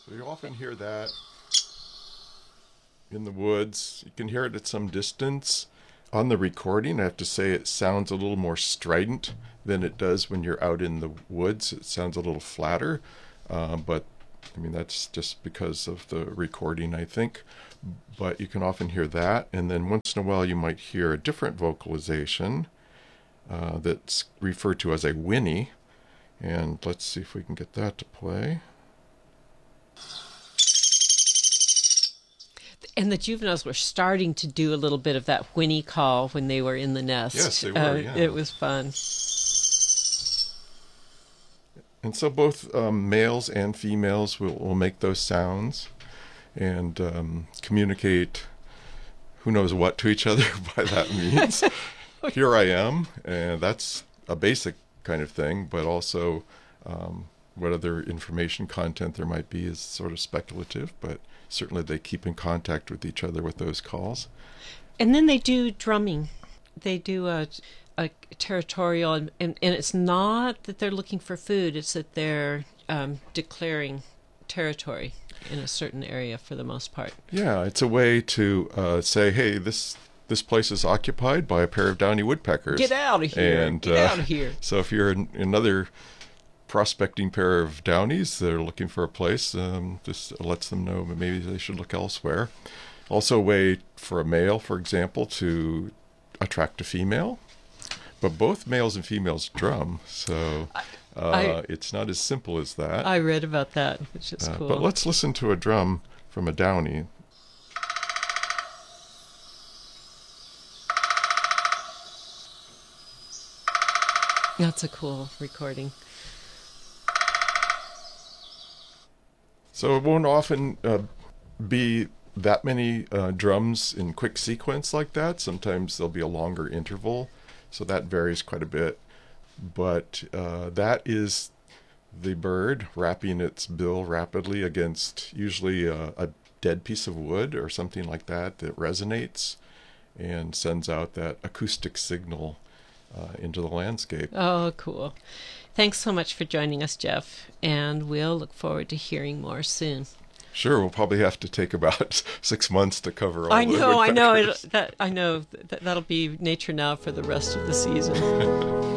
So you often hear that in the woods. You can hear it at some distance. On the recording, I have to say it sounds a little more strident than it does when you're out in the woods. It sounds a little flatter, but I mean, that's just because of the recording, I think. But you can often hear that, and then once in a while you might hear a different vocalization that's referred to as a whinny. And let's see if we can get that to play. And the juveniles were starting to do a little bit of that whinny call when they were in the nest. Yes, they were, yeah. It was fun. And so both males and females will make those sounds and communicate who knows what to each other by that means. Here I am, and that's a basic kind of thing, but also what other information content there might be is sort of speculative, but certainly they keep in contact with each other with those calls. And then they do drumming. They do a territorial, and it's not that they're looking for food, it's that they're declaring territory in a certain area for the most part. Yeah, it's a way to say, hey, this place is occupied by a pair of downy woodpeckers. Get out of here. And, get out of here. So if you're another prospecting pair of downies that are looking for a place, just lets them know maybe they should look elsewhere. Also a way for a male, for example, to attract a female. But both males and females drum, so it's not as simple as that. I read about that, which is cool. But let's listen to a drum from a downy. That's a cool recording. So it won't often be that many drums in quick sequence like that. Sometimes there'll be a longer interval, so that varies quite a bit. But that is the bird rapping its bill rapidly against usually a dead piece of wood or something like that that resonates and sends out that acoustic signal into the landscape. Oh, cool. Thanks so much for joining us, Jeff, and we'll look forward to hearing more soon. Sure, we'll probably have to take about 6 months to cover all I the know. woodpeckers. That'll be Nature Now for the rest of the season.